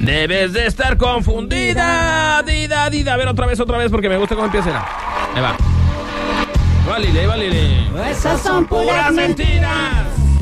Debes de estar confundida. Dida. A ver, otra vez, porque me gusta cómo empieza. Ahí va. Válide. Esas son puras mentiras.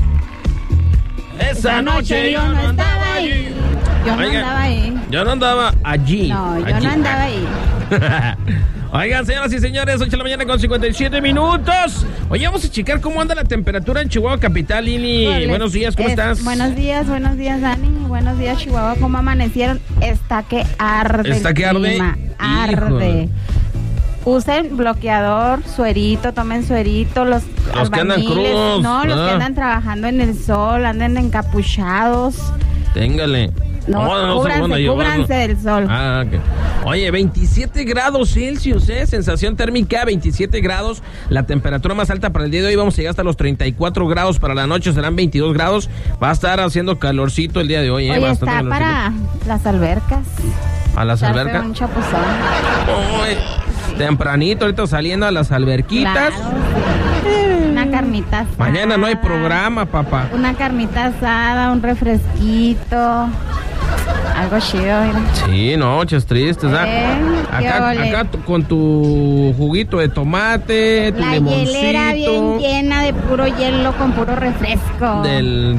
Esa noche yo no andaba allí. Yo no andaba allí. No, yo no andaba ahí. Oigan, señoras y señores, 8 de la mañana con 57 minutos. Oye, vamos a checar cómo anda la temperatura en Chihuahua Capital, Lili. Buenos días, ¿cómo estás? Buenos días, Dani. Buenos días, Chihuahua. ¿Cómo amanecieron? Está que arde. ¿Está que arde? Arde. Usen bloqueador, suerito, tomen suerito, los que andan crudos. No, los que andan trabajando en el sol, anden encapuchados. Téngale. No, cúbranse del sol. Okay. Oye, 27 grados Celsius, sensación térmica 27 grados, la temperatura más alta para el día de hoy, vamos a llegar hasta los 34 grados, para la noche serán 22 grados, va a estar haciendo calorcito el día de hoy. Oye, está para las albercas. ¿A las albercas? Un chapuzón. Tempranito, ahorita saliendo a las alberquitas. Claro. Una carnita asada. Mañana no hay programa, papá. Una carnita asada, un refresquito. Algo chido, mira. Sí, noches tristes, acá con tu juguito de tomate, tu limoncito. La hielera bien llena de puro hielo con puro refresco. Del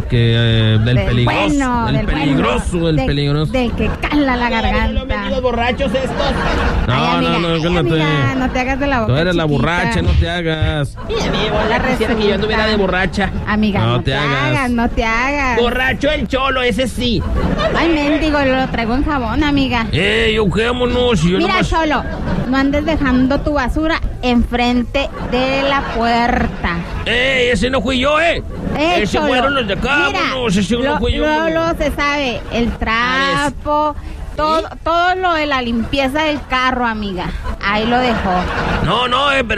peligroso. Del que cala la garganta. ¿Los vendidos borrachos estos? No te hagas de la boca. Tú eres la borracha, no te hagas. Quisiera que yo anduviera de borracha. Amiga, no te hagas. Borracho el cholo, ese sí. Ay, mendigo, lo traigo en jabón, amiga. Ojémonos. Mira, Cholo, no andes dejando tu basura enfrente de la puerta. Ese no fui yo, ese Cholo, fueron los de acá, mira, no fui yo. Luego se sabe, el trapo, todo lo de la limpieza del carro, amiga. Ahí lo dejó. No, pero